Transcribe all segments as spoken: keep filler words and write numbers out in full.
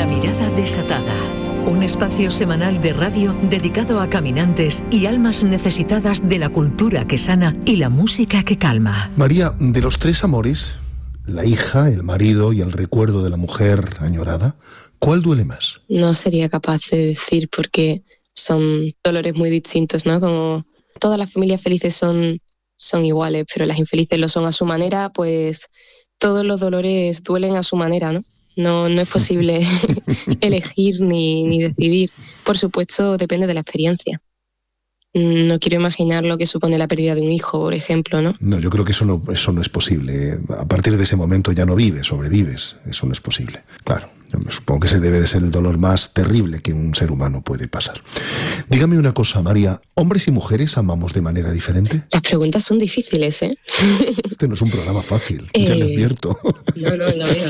La mirada desatada. Un espacio semanal de radio dedicado a caminantes y almas necesitadas de la cultura que sana y la música que calma. María, de los tres amores, la hija, el marido y el recuerdo de la mujer añorada, ¿cuál duele más? No sería capaz de decir porque son dolores muy distintos, ¿no? Como todas las familias felices son, son iguales, pero las infelices lo son a su manera, pues todos los dolores duelen a su manera, ¿no? No, no es posible elegir ni, ni decidir. Por supuesto, depende de la experiencia. No quiero imaginar lo que supone la pérdida de un hijo, por ejemplo, ¿no? No, yo creo que eso no, eso no es posible. A partir de ese momento ya no vives, sobrevives. Eso no es posible. Claro, yo me supongo que ese debe de ser el dolor más terrible que un ser humano puede pasar. Dígame una cosa, María. ¿Hombres y mujeres amamos de manera diferente? Las preguntas son difíciles, ¿eh? Este no es un programa fácil, eh, ya le advierto. No, no, lo veo.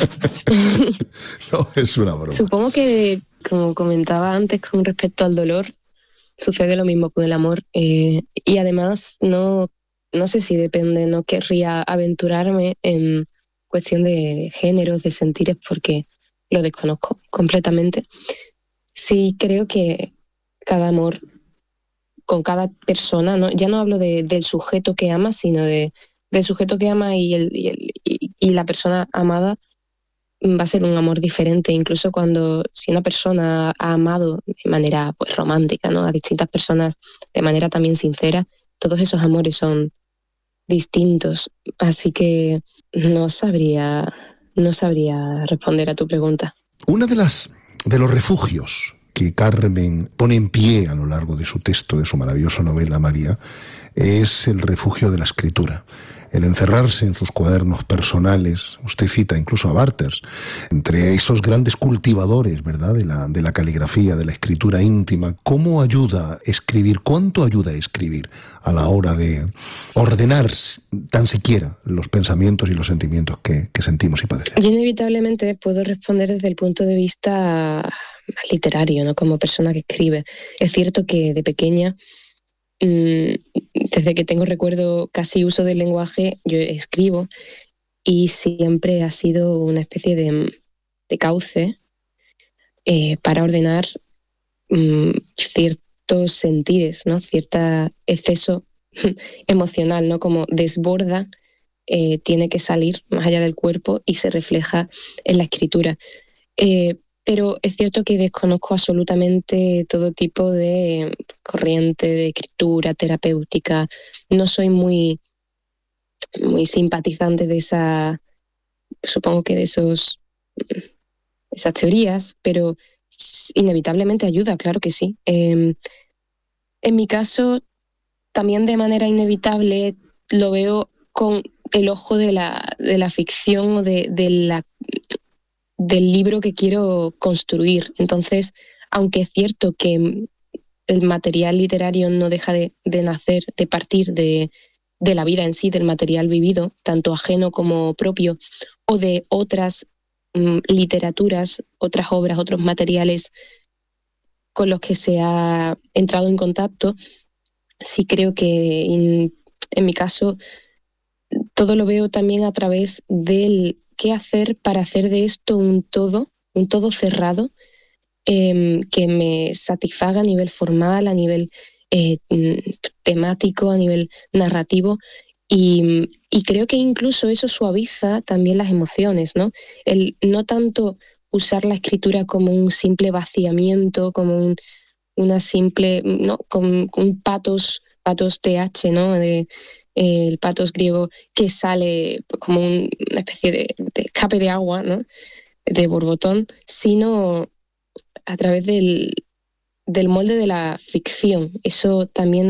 No, es una broma. Supongo que, como comentaba antes con respecto al dolor, sucede lo mismo con el amor. Eh, y además, no, no sé si depende, no querría aventurarme en cuestión de géneros, de sentires, porque lo desconozco completamente. Sí creo que cada amor con cada persona, ¿no? Ya no hablo de, del sujeto que ama, sino de, del sujeto que ama y, el, y, el, y, y la persona amada va a ser un amor diferente, incluso cuando si una persona ha amado de manera pues romántica, ¿no? A distintas personas de manera también sincera, todos esos amores son distintos, así que no sabría no sabría responder a tu pregunta. Una de las de los refugios que Carmen pone en pie a lo largo de su texto, de su maravillosa novela María, es el refugio de la escritura. El encerrarse en sus cuadernos personales, usted cita incluso a Barthes, entre esos grandes cultivadores, ¿verdad?, de la, de la caligrafía, de la escritura íntima. ¿Cómo ayuda a escribir? ¿Cuánto ayuda a escribir a la hora de ordenar tan siquiera los pensamientos y los sentimientos que, que sentimos y padecemos? Yo inevitablemente puedo responder desde el punto de vista literario, ¿no?, como persona que escribe. Es cierto que de pequeña, desde que tengo recuerdo casi uso del lenguaje, yo escribo y siempre ha sido una especie de, de cauce eh, para ordenar um, ciertos sentires, ¿no? Cierto exceso emocional, ¿no? Como desborda, eh, tiene que salir más allá del cuerpo y se refleja en la escritura. Eh, Pero es cierto que desconozco absolutamente todo tipo de corriente de escritura terapéutica. No soy muy, muy simpatizante de esa, supongo que de esos, esas teorías, pero inevitablemente ayuda, claro que sí. Eh, en mi caso, también de manera inevitable lo veo con el ojo de la, de la ficción o de, de la del libro que quiero construir. Entonces, aunque es cierto que el material literario no deja de, de nacer, de partir de, de la vida en sí, del material vivido, tanto ajeno como propio, o de otras um, literaturas, otras obras, otros materiales con los que se ha entrado en contacto, sí creo que en, en mi caso todo lo veo también a través del qué hacer para hacer de esto un todo, un todo cerrado, eh, que me satisfaga a nivel formal, a nivel eh, temático, a nivel narrativo. Y, y creo que incluso eso suaviza también las emociones, ¿no? El no tanto usar la escritura como un simple vaciamiento, como un, una simple, ¿no?, con, con un patos, patos th, ¿no?, de el patos griego que sale como un, una especie de, de escape de agua, ¿no?, de borbotón, sino a través del, del molde de la ficción. Eso también